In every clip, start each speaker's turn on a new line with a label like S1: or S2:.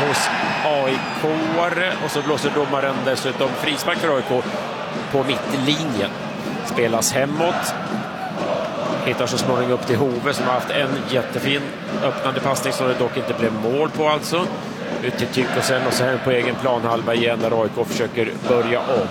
S1: hos AIK, och så blåser domaren dessutom frispark för AIK på mittlinjen. Spelas hemåt. Hittar så småningom upp till Hove som har haft en jättefin öppnande passning som det dock inte blev mål på alltså. Ut till Tykosen och sen på egen planhalva igen när AIK försöker börja om.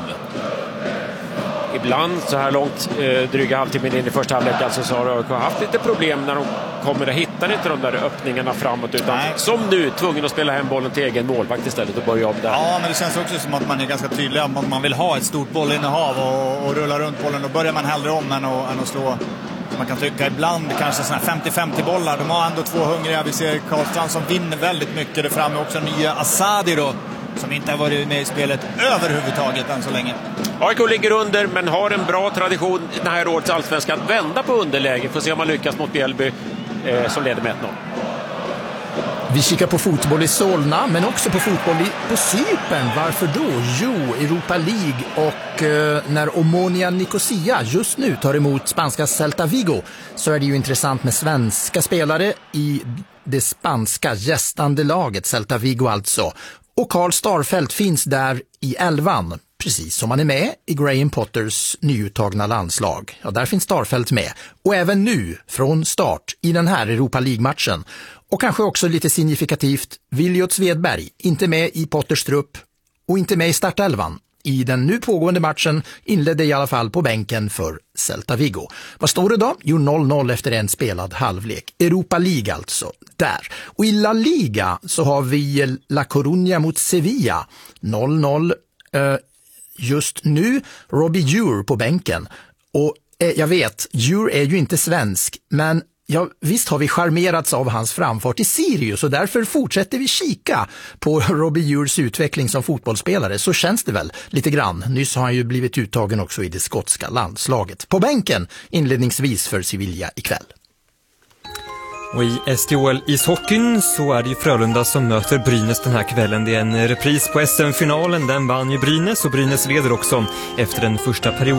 S1: Ibland så här långt, dryga halvtimmen in i första halvlek alltså, så har AIK haft lite problem när de kommer att hitta inte de där öppningarna framåt, utan som nu tvungen att spela hem bollen till egen målvakt istället och börja om där.
S2: Ja, men det känns också som att man är ganska tydlig om att man vill ha ett stort bollinnehav och rulla runt bollen, och börjar man hellre om än att slå. Man kan tycka ibland kanske såna 50-50 bollar. De har ändå två hungriga. Vi ser Karlstrand som vinner väldigt mycket. Det framme också nya Asadi då, som inte har varit med i spelet överhuvudtaget än så länge.
S1: AIK ligger under men har en bra tradition den här årets allsvenskan att vända på underläge. Får se om man lyckas mot Bjällby som leder med 1-0.
S3: Vi kikar på fotboll i Solna, men också på fotboll på Cypern. Varför då? Jo, Europa League, och när Omonia Nicosia just nu tar emot spanska Celta Vigo, så är det ju intressant med svenska spelare i det spanska gästande laget, Celta Vigo alltså. Och Karl Starfelt finns där i 11:an, precis som han är med i Graham Potters nyuttagna landslag. Ja, där finns Starfelt med. Och även nu, från start, i den här Europa League-matchen. Och kanske också lite signifikativt, Viljot Svedberg, inte med i Potters trupp och inte med i startelvan. I den nu pågående matchen inledde i alla fall på bänken för Celta Vigo. Vad står det då? Jo, 0-0 efter en spelad halvlek. Europa League alltså, där. Och i La Liga så har vi La Coruña mot Sevilla. 0-0 just nu. Robbie Djur på bänken. Och jag vet, Djur är ju inte svensk, men ja, visst har vi charmerats av hans framfart i Sirius, och därför fortsätter vi kika på Robbie Djurs utveckling som fotbollsspelare. Så känns det väl lite grann. Nyss har han ju blivit uttagen också i det skotska landslaget. På bänken inledningsvis för Sevilla ikväll.
S4: Och i SDHL-ishockeyn så är det ju Frölunda som möter Brynäs den här kvällen. Det är en repris på SM-finalen. Den vann ju Brynäs, och Brynäs leder också efter den första perioden.